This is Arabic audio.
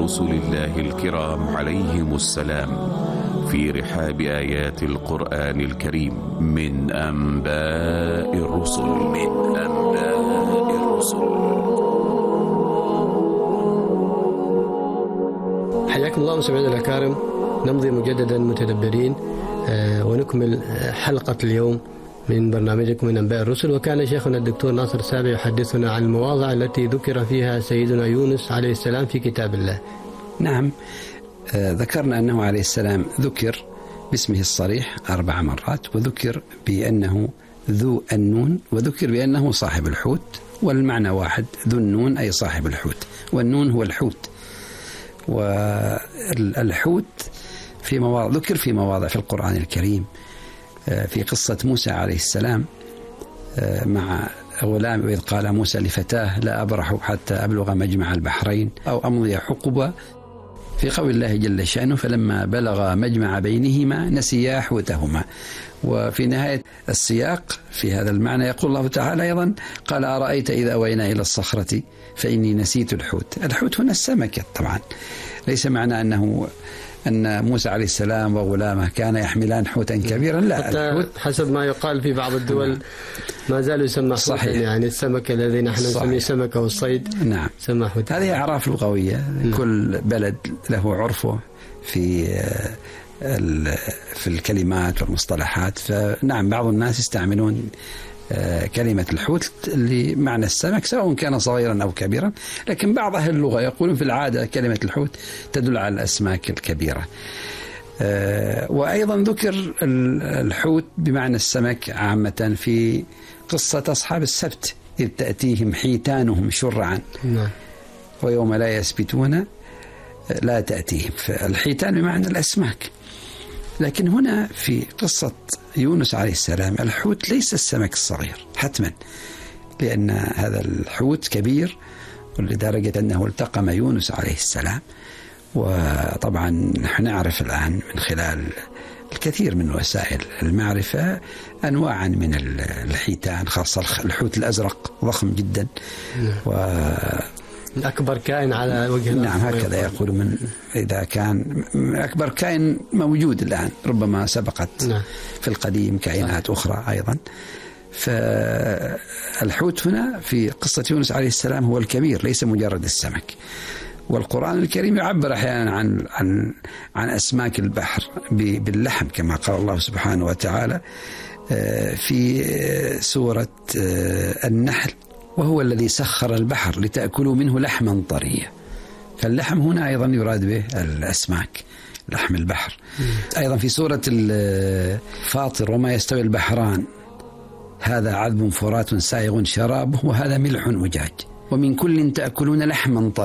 رسل الله الكرام عليهم السلام في رحاب آيات القرآن الكريم من أنباء الرسل. حياكم الله مستمعينا الأكارم، نمضي مجددا متدبرين ونكمل حلقة اليوم من برنامجكم من أنباء الرسل. وكان شيخنا الدكتور ناصر السابع يحدثنا عن المواضع التي ذكر فيها سيدنا يونس عليه السلام في كتاب الله. نعم، ذكرنا أنه عليه السلام ذكر باسمه الصريح 4 مرات، وذكر بأنه ذو النون، وذكر بأنه صاحب الحوت، والمعنى واحد، ذو النون أي صاحب الحوت، والنون هو الحوت. والحوت في مواضع ذكر في مواضع في القرآن الكريم، في قصة موسى عليه السلام مع غلام، وإذ قال موسى لفتاه لا أبرح حتى أبلغ مجمع البحرين أو أمضي حقبا، في قول الله جل شأنه فلما بلغ مجمع بينهما نسيا حوتهما. وفي نهاية السياق في هذا المعنى يقول الله تعالى أيضا قال أرأيت إذا أوينا إلى الصخرة فإني نسيت الحوت. الحوت هنا السمكة طبعا، ليس معنى أن موسى عليه السلام وغلامه كان يحملان حوتا كبيرا، لا، الحوت حسب ما يقال في بعض الدول ما زالوا يسمى حوتا، يعني السمكة الذي نحن نسميه سمكة والصيد. نعم، سمى حوت. هذه أعراف لغوية، كل بلد له عرفه في الكلمات والمصطلحات. فنعم، بعض الناس يستعملون كلمة الحوت لمعنى السمك سواء كان صغيرا أو كبيرا، لكن بعض أهل اللغة يقولون في العادة كلمة الحوت تدل على الأسماك الكبيرة. وأيضا ذكر الحوت بمعنى السمك عامة في قصة أصحاب السبت إذ تأتيهم حيتانهم شرعا ويوم لا يسبتون لا تأتيهم، فالحيتان بمعنى الأسماك. لكن هنا في قصة يونس عليه السلام الحوت ليس السمك الصغير حتما، لأن هذا الحوت كبير، ولدرجة أنه التقم يونس عليه السلام. وطبعا نحن نعرف الآن من خلال الكثير من وسائل المعرفة أنواعا من الحيتان، خاصة الحوت الأزرق ضخم جدا أكبر كائن على وجه الأرض. نعم، هكذا يقول، من إذا كان أكبر كائن موجود الآن، ربما سبقت في القديم كائنات أخرى أيضا. فالحوت هنا في قصة يونس عليه السلام هو الكبير، ليس مجرد السمك. والقرآن الكريم يعبر أحيانا عن أسماك البحر باللحم، كما قال الله سبحانه وتعالى في سورة النحل وهو الذي سخر البحر لتأكلوا منه لحما طريا. فاللحم هنا أيضا يراد به الأسماك، لحم البحر. أيضا في سورة الفاطر وما يستوي البحران هذا عذب فرات سائغ شرابه وهذا ملح أجاج ومن كل تأكلون لحما طريا